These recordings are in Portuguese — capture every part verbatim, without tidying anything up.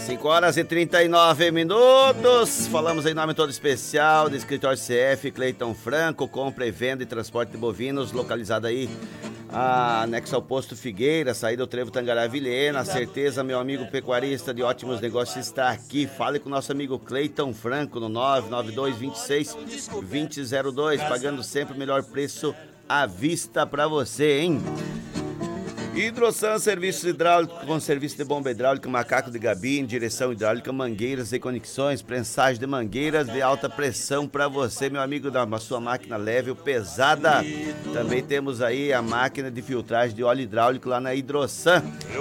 cinco horas e trinta e nove minutos. Falamos em nome todo especial do Escritório C F, Cleiton Franco, compra e venda e transporte de bovinos, localizado aí anexo ao posto Figueira, saída do Trevo Tangará Vilhena. A certeza, meu amigo pecuarista de ótimos negócios está aqui. Fale com o nosso amigo Cleiton Franco no nove nove dois, vinte e seis, vinte zero dois, pagando sempre o melhor preço à vista para você, hein? Hidrosan, serviços hidráulicos com serviço de bomba hidráulica, macaco de gabine, direção hidráulica, mangueiras e conexões, prensagem de mangueiras de alta pressão para você, meu amigo, da sua máquina leve ou pesada. Também temos aí a máquina de filtragem de óleo hidráulico lá na Hidrosan.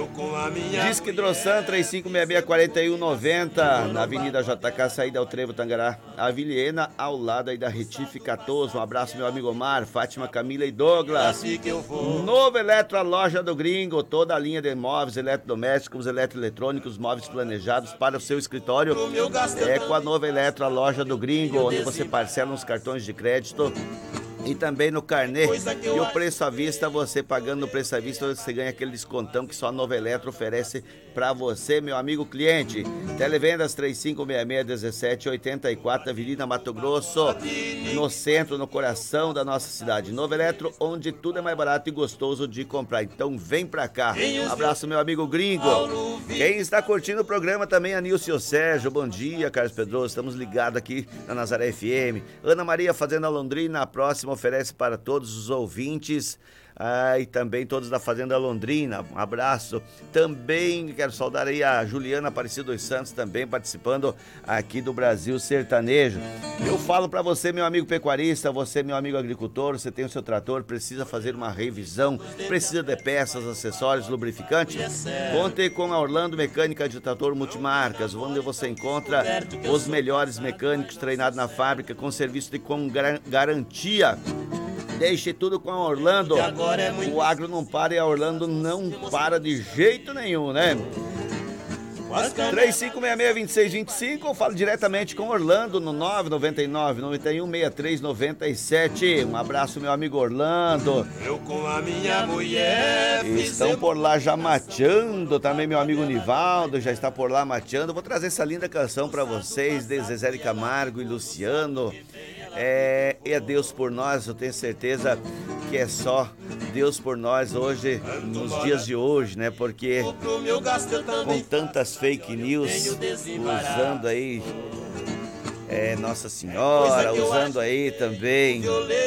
Disque Hidrosan, três cinco seis seis, quatro um nove zero, na Avenida J K, saída ao Trevo Tangará, a Vilhena, ao lado aí da Retificatoso. Um abraço, meu amigo Omar, Fátima, Camila e Douglas. Novo Eletro, a loja do Gringo, toda a linha de móveis, eletrodomésticos, eletroeletrônicos, móveis planejados para o seu escritório. É com a Nova Eletro, a loja do Gringo, onde você parcela nos cartões de crédito e também no carnê. E o preço à vista, você pagando no preço à vista, você ganha aquele descontão que só a Nova Eletro oferece para você, meu amigo cliente. Televendas três cinco seis seis, um sete oito quatro, Avenida Mato Grosso, no centro, no coração da nossa cidade. Nova Eletro, onde tudo é mais barato e gostoso de comprar. Então vem pra cá. Um abraço, meu amigo gringo. Quem está curtindo o programa também, a Nilce Sérgio. Bom dia, Carlos Pedroso. Estamos ligados aqui na Nazaré F M. Ana Maria Fazenda Londrina, a próxima oferece para todos os ouvintes, ah, e também todos da Fazenda Londrina. Um abraço. Também quero saudar aí a Juliana Aparecido dos Santos, também participando aqui do Brasil Sertanejo. Eu falo para você, meu amigo pecuarista, você, meu amigo agricultor, você tem o seu trator, precisa fazer uma revisão, precisa de peças, acessórios, lubrificante? Conte com a Orlando Mecânica de Trator Multimarcas, onde você encontra os melhores mecânicos treinados na fábrica, com serviço de com garantia. Deixe tudo com a Orlando. O agro não para e a Orlando não para de jeito nenhum, né? três cinco seis seis, dois seis dois cinco ou fala diretamente com Orlando no nove nove nove, nove um, seis três nove sete. Um abraço, meu amigo Orlando. Eu com a minha mulher estão por lá já mateando. Também meu amigo Nivaldo já está por lá mateando. Vou trazer essa linda canção para vocês de Zezé de Camargo e Luciano. É, é Deus por nós, eu tenho certeza que é só Deus por nós hoje, nos dias de hoje, né? Porque com tantas fake news, usando aí é, Nossa Senhora, usando aí também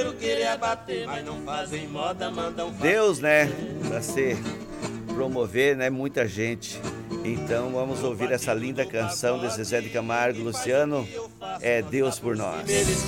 Deus, né? Pra se promover, né? Muita gente. Então vamos ouvir essa linda canção de Zezé de Camargo e Luciano, É Deus por Nós.